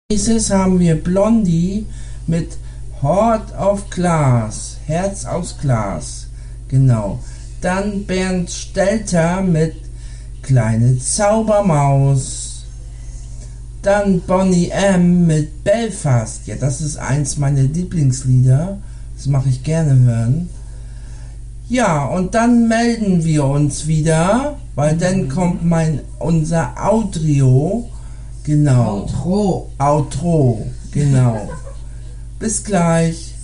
Nächstes haben wir Blondie mit Heart of Glass, Herz aus Glas, genau. Dann Bernd Stelter mit Kleine Zaubermaus. Dann Boney M. mit Belfast, ja, das ist eins meiner Lieblingslieder, das mache ich gerne hören. Ja, und dann melden wir uns wieder, weil dann kommt unser Outro. Genau. Outro, genau. Bis gleich.